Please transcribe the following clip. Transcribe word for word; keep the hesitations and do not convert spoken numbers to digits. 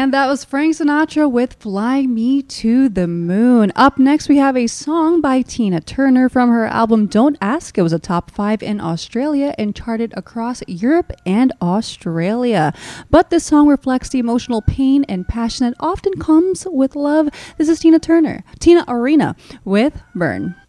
And that was Frank Sinatra with Fly Me to the Moon. Up next, we have a song by Tina Turner from her album Don't Ask. It was a top five in Australia and charted across Europe and Australia. But this song reflects the emotional pain and passion that often comes with love. This is Tina Turner, Tina Arena with Burn.